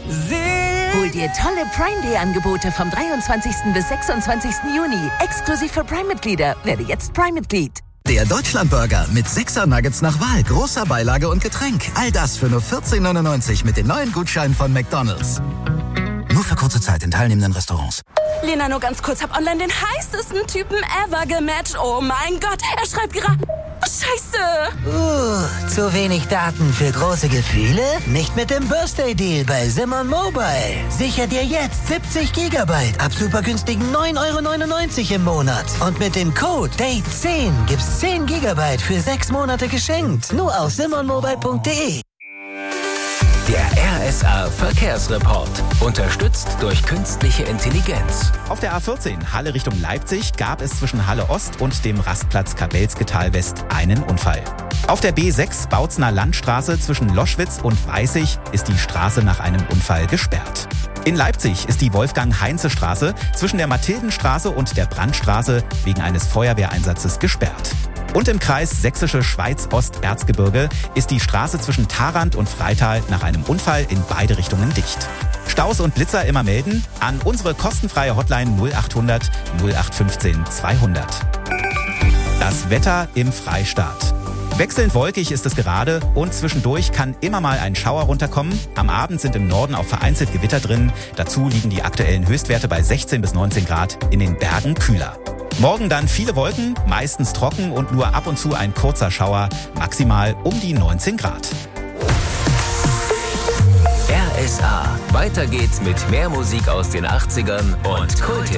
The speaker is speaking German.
Hol dir tolle Prime Day Angebote vom 23. bis 26. Juni. Exklusiv für Prime-Mitglieder. Werde jetzt Prime-Mitglied. Der Deutschlandburger mit 6er Nuggets nach Wahl, großer Beilage und Getränk. All das für nur 14,99 mit den neuen Gutscheinen von McDonald's. Nur für kurze Zeit in teilnehmenden Restaurants. Lena, nur ganz kurz, hab online den heißesten Typen ever gematcht. Oh mein Gott, er schreibt gerade... Scheiße! Zu wenig Daten für große Gefühle? Nicht mit dem Birthday Deal bei Simon Mobile. Sicher dir jetzt 70 Gigabyte ab super günstigen 9,99 € im Monat. Und mit dem Code DATE10 gibt's 10 Gigabyte für 6 Monate geschenkt. Nur auf simonmobile.de. Der RSA Verkehrsreport. Unterstützt durch künstliche Intelligenz. Auf der A14 Halle Richtung Leipzig gab es zwischen Halle Ost und dem Rastplatz Kabelske-Tal West einen Unfall. Auf der B6 Bautzener Landstraße zwischen Loschwitz und Weißig ist die Straße nach einem Unfall gesperrt. In Leipzig ist die Wolfgang-Heinze-Straße zwischen der Mathildenstraße und der Brandstraße wegen eines Feuerwehreinsatzes gesperrt. Und im Kreis Sächsische Schweiz-Ost-Erzgebirge ist die Straße zwischen Tharandt und Freital nach einem Unfall in beide Richtungen dicht. Staus und Blitzer immer melden an unsere kostenfreie Hotline 0800 0815 200. Das Wetter im Freistaat. Wechselnd wolkig ist es gerade und zwischendurch kann immer mal ein Schauer runterkommen. Am Abend sind im Norden auch vereinzelt Gewitter drin. Dazu liegen die aktuellen Höchstwerte bei 16 bis 19 Grad, in den Bergen kühler. Morgen dann viele Wolken, meistens trocken und nur ab und zu ein kurzer Schauer, maximal um die 19 Grad. RSA. Weiter geht's mit mehr Musik aus den 80ern und Kulthits.